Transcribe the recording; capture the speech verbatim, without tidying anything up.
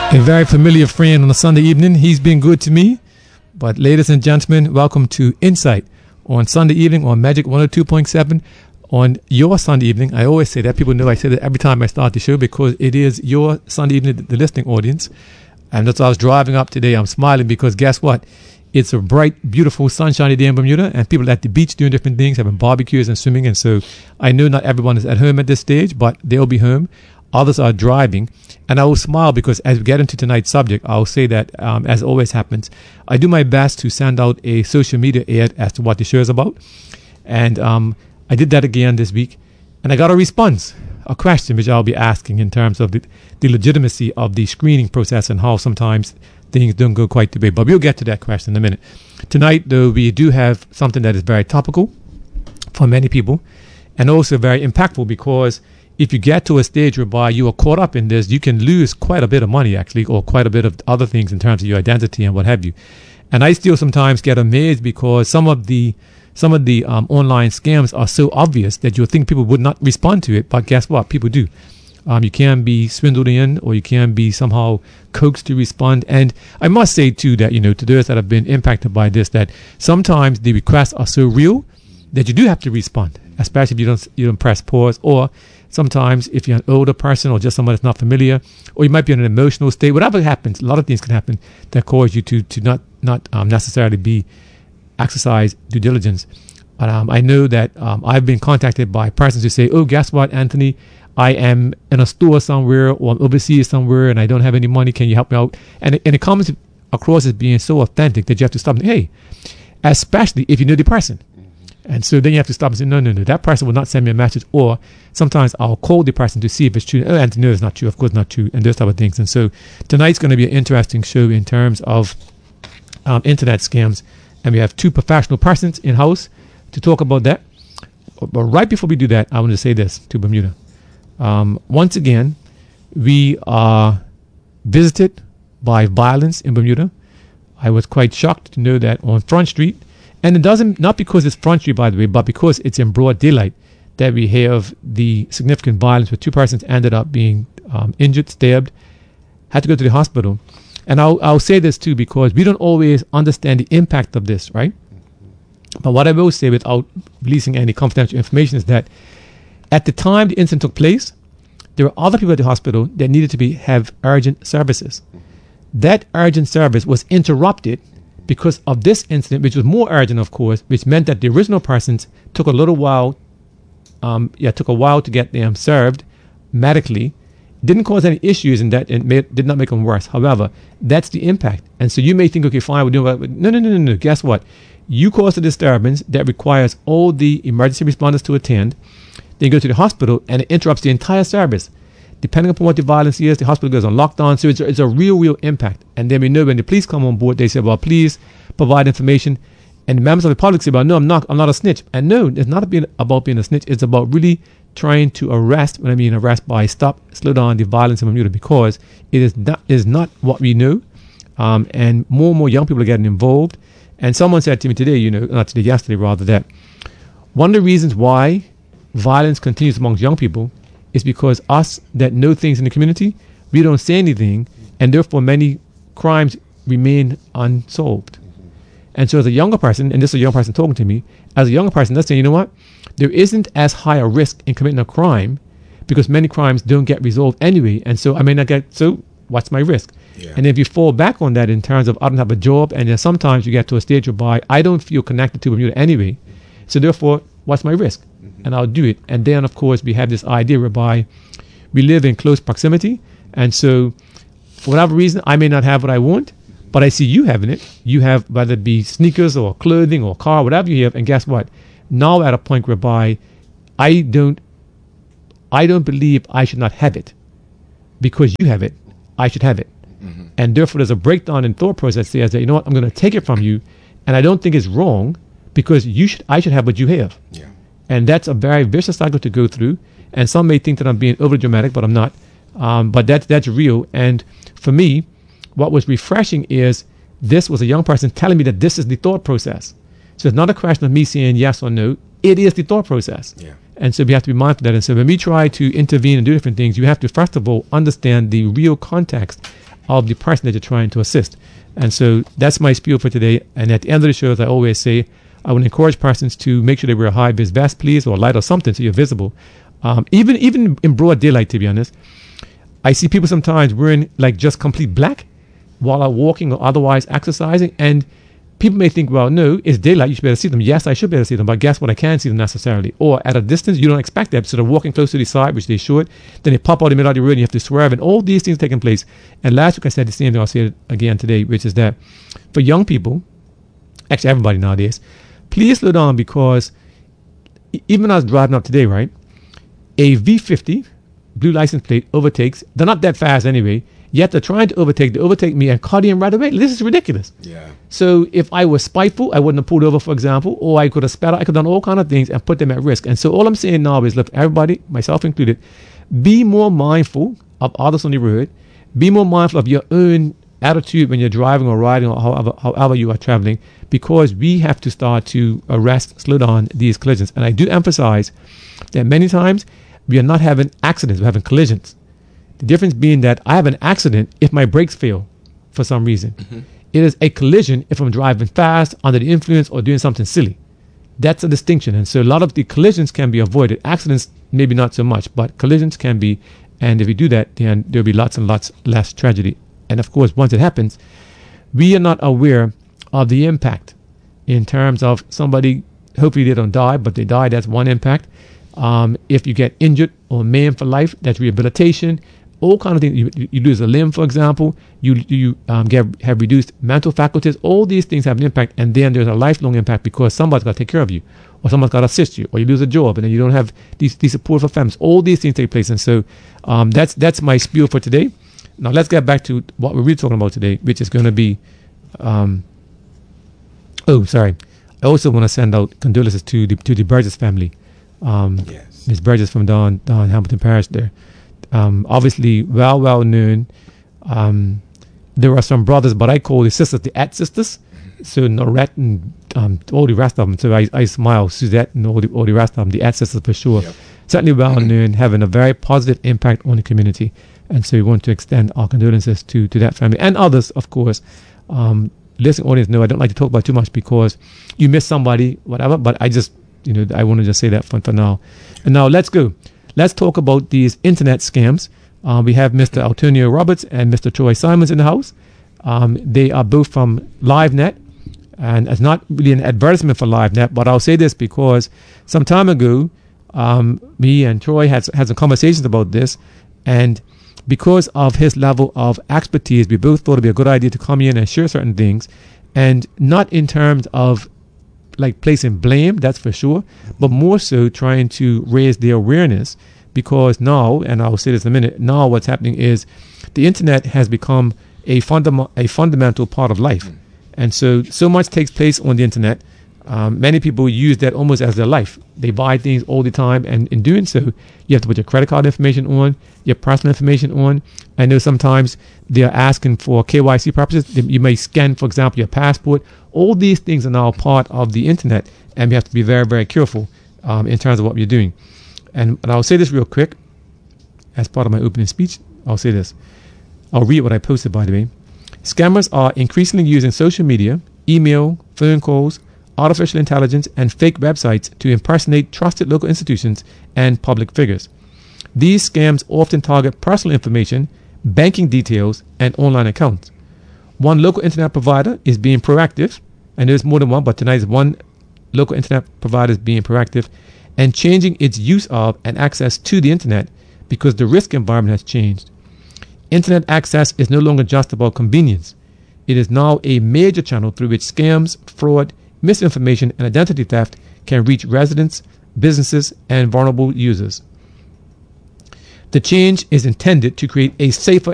A very familiar friend on a Sunday evening. He's been good to me. But ladies and gentlemen, welcome to Insight on Sunday evening on Magic one oh two point seven on your Sunday evening. I always say that. People know I say that every time I start the show because it is your Sunday evening, the listening audience. And as I was driving up today, I'm smiling because guess what? It's a bright, beautiful, sunshiny day in Bermuda, and people at the beach doing different things, having barbecues and swimming. And so I know not everyone is at home at this stage, but they'll be home. Others are driving. And I will smile because as we get into tonight's subject, I'll say that, um, as always happens, I do my best to send out a social media ad as to what the show is about. And um, I did that again this week. And I got a response, a question which I'll be asking in terms of the, the legitimacy of the screening process and how sometimes things don't go quite the way. But we'll get to that question in a minute. Tonight, though, we do have something that is very topical for many people and also very impactful because if you get to a stage whereby you are caught up in this, you can lose quite a bit of money, actually, or quite a bit of other things in terms of your identity and what have you. And I still sometimes get amazed because some of the some of the um, online scams are so obvious that you would think people would not respond to it. But guess what? People do. Um, you can be swindled in, or you can be somehow coaxed to respond. And I must say, too, that, you know, to those that have been impacted by this, that sometimes the requests are so real that you do have to respond, especially if you don't, you don't press pause, or sometimes if you're an older person or just someone that's not familiar, or you might be in an emotional state, whatever happens, a lot of things can happen that cause you to to not not um, necessarily be exercise due diligence. But um, I know that um, I've been contacted by persons who say, oh, guess what, Anthony, I am in a store somewhere or I'm overseas somewhere and I don't have any money. Can you help me out? And it, and it comes across as being so authentic that you have to stop and say, hey, especially if you know the person. And so then you have to stop and say, no, no, no, that person will not send me a message. Or sometimes I'll call the person to see if it's true. Oh, and no, it's not true. Of course, not true. And those type of things. And so tonight's going to be an interesting show in terms of um, internet scams. And we have two professional persons in-house to talk about that. But right before we do that, I want to say this to Bermuda. Um, once again, we are visited by violence in Bermuda. I was quite shocked to know that on Front Street, and it doesn't, not because it's Front Street, by the way, but because it's in broad daylight, that we have the significant violence where two persons ended up being um, injured, stabbed, had to go to the hospital. And I'll, I'll say this too, because we don't always understand the impact of this, right? But what I will say without releasing any confidential information is that at the time the incident took place, there were other people at the hospital that needed to be have urgent services. That urgent service was interrupted because of this incident, which was more urgent, of course, which meant that the original persons took a little while, um, yeah, took a while to get them served medically. Didn't cause any issues in that, and made, did not make them worse. However, that's the impact. And so you may think, okay, fine, we're doing it. No, no, no, no, no. Guess what? You caused a disturbance that requires all the emergency responders to attend. Then you go to the hospital, and it interrupts the entire service. Depending upon what the violence is, the hospital goes on lockdown. So it's a, it's a real, real impact. And then we know when the police come on board, they say, well, please provide information. And the members of the public say, well, no, I'm not, I'm not a snitch. And no, it's not being, about being a snitch. It's about really trying to arrest, when I mean arrest by stop, slow down the violence in Bermuda, because it is not, is not what we know. Um, and more and more young people are getting involved. And someone said to me today, you know, not today, yesterday rather, that one of the reasons why violence continues amongst young people is because us that know things in the community, we don't say anything, and therefore many crimes remain unsolved. And so as a younger person, and this is a young person talking to me, as a younger person, let's say, you know what? There isn't as high a risk in committing a crime because many crimes don't get resolved anyway. And so I may not get, so what's my risk? Yeah. And if you fall back on that in terms of I don't have a job, and then sometimes you get to a stage whereby I don't feel connected to Bermuda anyway, so therefore, what's my risk? And I'll do it. And then, of course, we have this idea whereby we live in close proximity. And so, for whatever reason, I may not have what I want, but I see you having it. You have, whether it be sneakers or clothing or car, whatever you have. And guess what? Now at a point whereby I don't, I don't believe I should not have it because you have it. I should have it. Mm-hmm. And therefore, there's a breakdown in thought process that says that, you know what, I'm going to take it from you, and I don't think it's wrong because you should, I should have what you have. Yeah. And that's a very vicious cycle to go through. And some may think that I'm being over dramatic, but I'm not. Um, but that's that's real. And for me, what was refreshing is this was a young person telling me that this is the thought process. So it's not a question of me saying yes or no. It is the thought process. Yeah. And so we have to be mindful of that. And so when we try to intervene and do different things, you have to, first of all, understand the real context of the person that you're trying to assist. And so that's my spiel for today. And at the end of the show, as I always say, I would encourage persons to make sure they wear a high-vis vest, please, or light or something so you're visible. Um, even even in broad daylight, to be honest. I see people sometimes wearing like just complete black while I'm walking or otherwise exercising. And people may think, well, no, it's daylight. You should be able to see them. Yes, I should be able to see them. But guess what? I can't see them necessarily. Or at a distance, you don't expect that. So they're walking close to the side, which they should. Then they pop out in the middle of the road and you have to swerve. And all these things taking place. And last week I said the same thing. I'll say it again today, which is that for young people, actually everybody nowadays, please slow down, because even when I was driving up today, right, a V fifty blue license plate overtakes. They're not that fast anyway. Yet they're trying to overtake. They overtake me and cut in right away. This is ridiculous. Yeah. So if I was spiteful, I wouldn't have pulled over, for example, or I could have spat out. I could have done all kind of things and put them at risk. And so all I'm saying now is, look, everybody, myself included, be more mindful of others on the road. Be more mindful of your own attitude when you're driving or riding or however, however you are traveling, because we have to start to arrest, slow down these collisions. And I do emphasize that many times we are not having accidents, we're having collisions. The difference being that I have an accident if my brakes fail for some reason. Mm-hmm. It is a collision if I'm driving fast, under the influence, or doing something silly. That's a distinction. And so a lot of the collisions can be avoided. Accidents, maybe not so much, but collisions can be. And if we do that, then there'll be lots and lots less tragedy. And of course, once it happens, we are not aware of the impact in terms of somebody, hopefully they don't die, but they die, that's one impact. Um, if you get injured or maimed for life, that's rehabilitation. All kind of things. You, you lose a limb, for example. You you um, get have reduced mental faculties. All these things have an impact, and then there's a lifelong impact because somebody's got to take care of you, or someone's got to assist you, or you lose a job, and then you don't have these these support for families. All these things take place, and so um, that's that's my spiel for today. Now let's get back to what we're really talking about today, which is going to be. Um, oh, sorry. I also want to send out condolences to the to the Burgess family. Um, yes. Miss Burgess from down down Hamilton Parish there. Um, obviously, well, well known. Um, there are some brothers, but I call the sisters the at sisters. So Norette and um, all the rest of them. So I, I smile, Suzette and all the, all the rest of them, the at sisters for sure. Yep. Certainly well known, having a very positive impact on the community. And so we want to extend our condolences to, to that family and others, of course. Um, listening audience, no, I don't like to talk about too much because you miss somebody, whatever. But I just, you know, I want to just say that for, for now. And now let's go. Let's talk about these internet scams. Uh, we have Mister Antonio Roberts and Mister Troy Simons in the house. Um, they are both from LiveNet, and it's not really an advertisement for LiveNet, but I'll say this because some time ago, um, me and Troy had, had some conversations about this, and because of his level of expertise, we both thought it'd be a good idea to come in and share certain things, and not in terms of like placing blame, that's for sure, but more so trying to raise the awareness, because now, and I'll say this in a minute, now what's happening is the internet has become a, fundam- a fundamental part of life. Mm. And so, so much takes place on the internet. Um, many people use that almost as their life. They buy things all the time, and in doing so, you have to put your credit card information on, your personal information on. I know sometimes they're asking for K Y C purposes. You may scan, for example, your passport. All these things are now part of the internet, and we have to be very, very careful um, in terms of what we're doing. And, and I'll say this real quick as part of my opening speech. I'll say this. I'll read what I posted, by the way. Scammers are increasingly using social media, email, phone calls, artificial intelligence, and fake websites to impersonate trusted local institutions and public figures. These scams often target personal information, banking details, and online accounts. One local internet provider is being proactive, and there's more than one, but tonight is one local internet provider is being proactive and changing its use of and access to the internet because the risk environment has changed. Internet access is no longer just about convenience. It is now a major channel through which scams, fraud, misinformation, and identity theft can reach residents, businesses, and vulnerable users. The change is intended to create a safer